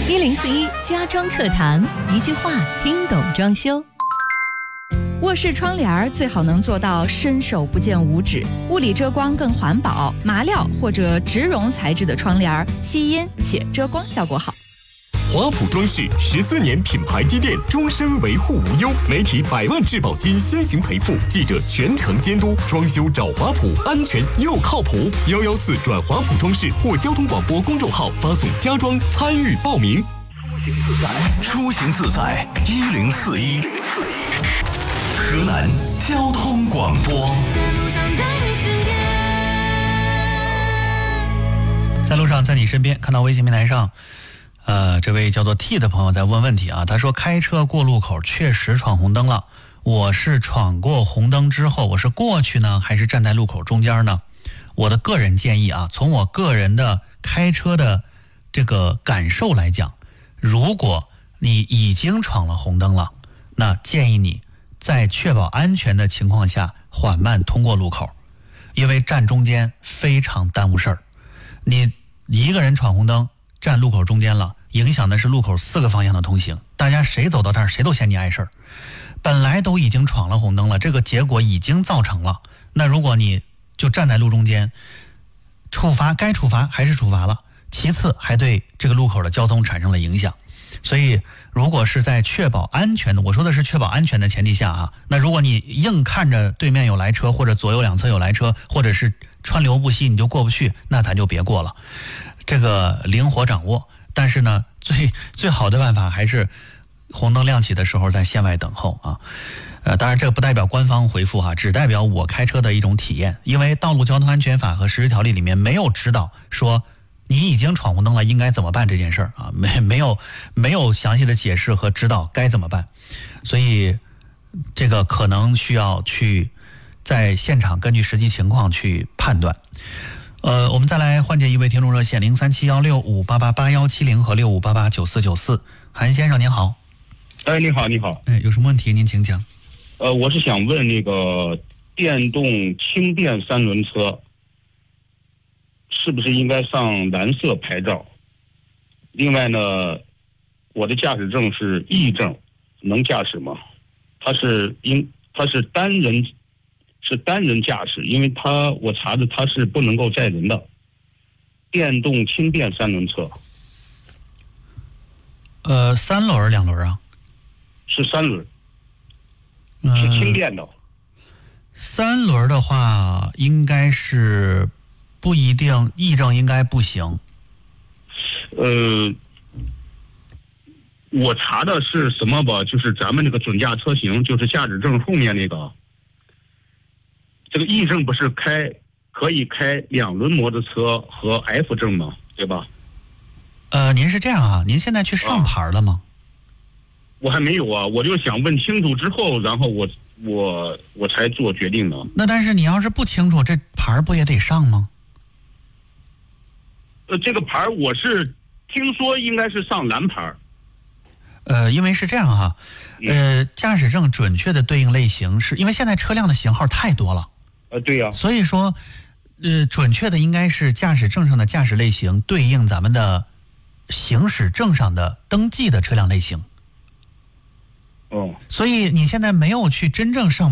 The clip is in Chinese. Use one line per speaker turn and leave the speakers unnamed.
1041家装课堂，一句话听懂装修。卧室窗帘最好能做到伸手不见五指，物理遮光更环保，麻料或者植绒材质的窗帘吸音且遮光效果好。
华普装饰14年品牌积淀，终身维护无忧，媒体100万质保金先行赔付，记者全程监督，装修找华普，安全又靠谱。114转华普装饰或交通广播公众号发送家装参与报名。
出行自在1041，河南交通广播。
在路上，在你身边。看到微信平台上这位叫做 T 的朋友在问问题啊，他说开车过路口确实闯红灯了，我是闯过红灯之后，我是过去呢还是站在路口中间呢？我的个人建议啊，从我个人的开车的这个感受来讲，如果你已经闯了红灯了，那建议你在确保安全的情况下缓慢通过路口，因为站中间非常耽误事儿。你一个人闯红灯站路口中间了，影响的是路口4个方向的通行，大家谁走到这儿谁都嫌你碍事儿。本来都已经闯了红灯了，这个结果已经造成了，那如果你就站在路中间，处罚该处罚还是处罚了，其次还对这个路口的交通产生了影响。所以如果是在确保安全的，我说的是确保安全的前提下啊，那如果你硬看着对面有来车，或者左右两侧有来车，或者是川流不息你就过不去，那咱就别过了，这个灵活掌握。但是呢，最好的办法还是红灯亮起的时候在线外等候啊。当然这个不代表官方回复哈，只代表我开车的一种体验。因为道路交通安全法和实施条例里面没有指导说你已经闯红灯了应该怎么办这件事儿啊，没有详细的解释和指导该怎么办，所以这个可能需要去在现场根据实际情况去判断。我们再来换接一位听众热线037165888170和65889494。韩先生您好。
你好，你好。
有什么问题您请讲。
我是想问那个电动轻电3轮车是不是应该上蓝色牌照？另外呢，我的驾驶证是 E 证，能驾驶吗？它是单人驾驶，因为我查的它是不能够载人的。电动轻电3轮车。
3轮2轮啊？
是3轮，是轻电的。
3轮的话，应该是不一定，E证应该不行。
我查的是什么吧？就是咱们那个准驾车型，就是驾驶证后面那个。这个 E 证不是可以开2轮摩托车和 F 证吗？对吧？
您是这样啊？您现在去上牌了吗？
我还没有啊，我就想问清楚之后，然后我才做决定呢。
那但是你要是不清楚，这牌不也得上吗？
这个牌我是听说应该是上蓝牌。
因为是这样哈，驾驶证准确的对应类型是因为现在车辆的型号太多了。
对呀。
所以说，准确的应该是驾驶证上的驾驶类型对应咱们的行驶证上的登记的车辆类型。
哦。
所以你现在没有去真正上